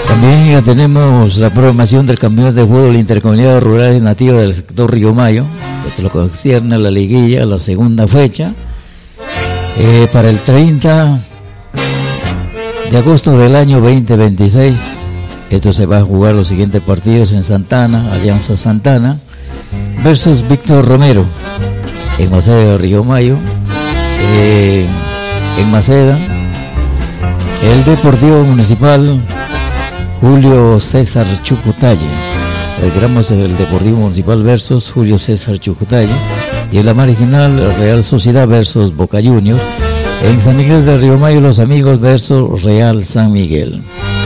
También ya tenemos la programación del campeonato de fútbol intercomunidad rural nativa del sector Río Mayo. Esto lo concierne a la liguilla, la segunda fecha. Para el 30 de agosto del año 2026. Esto se va a jugar los siguientes partidos en Santana, Alianza Santana versus Víctor Romero en Maceda, Río Mayo. En Maceda, el Deportivo Municipal Julio César Chucutalle. Reiteramos, el Deportivo Municipal versus Julio César Chucutalle. Y en la marginal, Real Sociedad versus Boca Juniors. En San Miguel del Río Mayo, los amigos versus Real San Miguel.